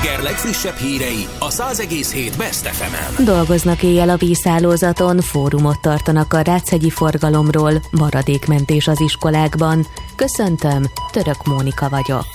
Eger legfrissebb hírei a 100,7 Best FM-en. Dolgoznak éjjel a vízhálózaton, fórumot tartanak a ráchegyi forgalomról, maradékmentés az iskolákban. Köszöntöm, Török Mónika vagyok.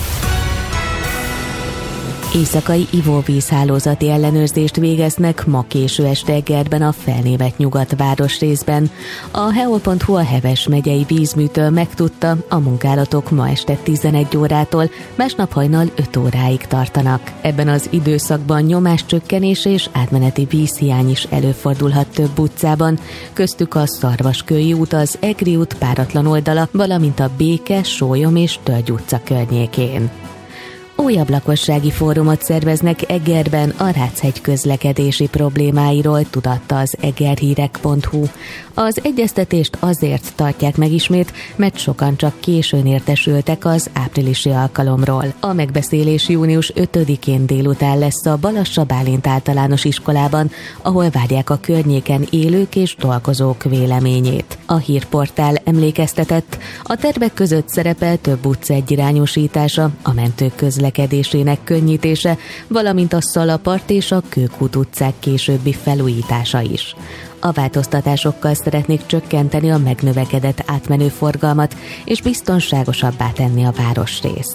Éjszakai ivóvízhálózati ellenőrzést végeznek ma késő este Egerben a felnévett Nyugat városrészben. A heol.hu a Heves megyei vízműtől megtudta, a munkálatok ma este 11 órától, másnap hajnal 5 óráig tartanak. Ebben az időszakban nyomáscsökkenés és átmeneti vízhiány is előfordulhat több utcában, köztük a Szarvaskői út, az Egri út páratlan oldala, valamint a Béke, Sólyom és Tölgy utca környékén. Újabb lakossági fórumot szerveznek Egerben a Ráchegy közlekedési problémáiról, tudatta az egerhírek.hu. Az egyeztetést azért tartják meg ismét, mert sokan csak későn értesültek az áprilisi alkalomról. A megbeszélés június 5-én délután lesz a Balassa Bálint általános iskolában, ahol várják a környéken élők és dolgozók véleményét. A hírportál emlékeztetett, a tervek között szerepel több utca egyirányosítása, a mentők közlekedésének könnyítése, valamint a Szalapart és a Kőkút utcák későbbi felújítása is. A változtatásokkal szeretnék csökkenteni a megnövekedett átmenő forgalmat és biztonságosabbá tenni a városrészt.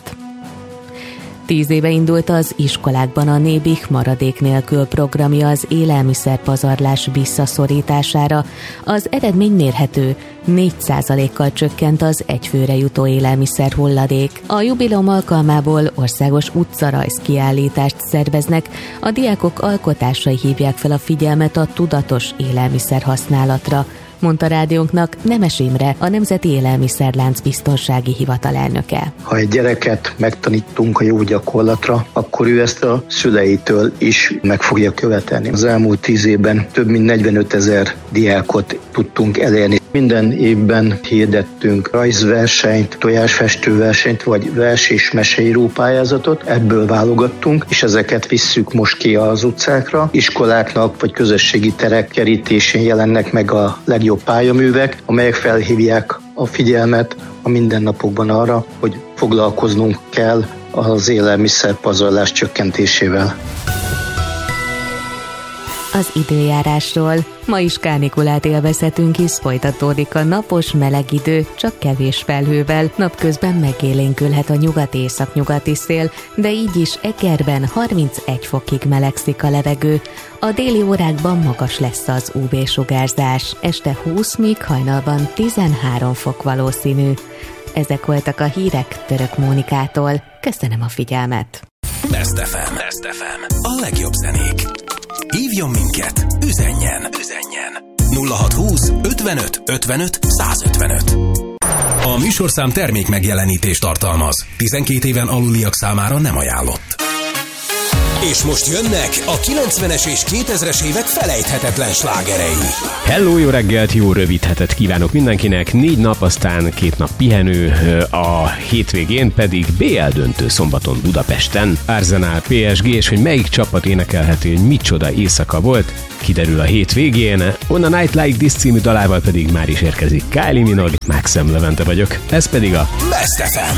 10 éve indult az iskolákban a Nébih maradék nélkül programja az élelmiszerpazarlás visszaszorítására. Az eredmény mérhető, 4%-kal csökkent az egyfőre jutó élelmiszer hulladék. A jubileum alkalmából országos utcarajz kiállítást szerveznek, a diákok alkotásai hívják fel a figyelmet a tudatos élelmiszer használatra, mondta rádiónknak Nemes Imre, a Nemzeti Élelmiszerlánc Biztonsági Hivatal elnöke. Ha egy gyereket megtanítunk a jó gyakorlatra, akkor ő ezt a szüleitől is meg fogja követelni. Az elmúlt 10 évben több mint 45 000 diákot tudtunk elérni. Minden évben hirdettünk rajzversenyt, tojásfestőversenyt, vagy vers- és meseíró pályázatot. Ebből válogattunk, és ezeket visszük most ki az utcákra. Iskoláknak vagy közösségi terek kerítésén jelennek meg a legjobb pályaművek, amelyek felhívják a figyelmet a mindennapokban arra, hogy foglalkoznunk kell az élelmiszerpazarlás csökkentésével. Az időjárásról. Ma is kánikulát élvezhetünk, hisz folytatódik a napos meleg idő, csak kevés felhővel. Napközben megélénkülhet a nyugat-északnyugati szél, de így is Egerben 31 fokig melegszik a levegő. A déli órákban magas lesz az UV-sugárzás. Este 20, míg hajnalban 13 fok valószínű. Ezek voltak a hírek Török Mónikától. Köszönöm a figyelmet! Best FM. A legjobb zenék. Hívjon minket, üzenjen 0620 55 55 155. A műsorszám termék megjelenítést tartalmaz. 12 éven aluliak számára nem ajánlott. És most jönnek a 90-es és 2000-es évek felejthetetlen slágerei. Hello, jó reggelt, jó rövid hetet kívánok mindenkinek. 4 nap, aztán 2 nap pihenő, a hétvégén pedig BL döntő szombaton Budapesten. Arsenal, PSG, és hogy melyik csapat énekelheti, hogy micsoda éjszaka volt, kiderül a hétvégén. On a Night Like This című dalával pedig már is érkezik Kylie Minogue. Maxim Levente vagyok, ez pedig a Best FM.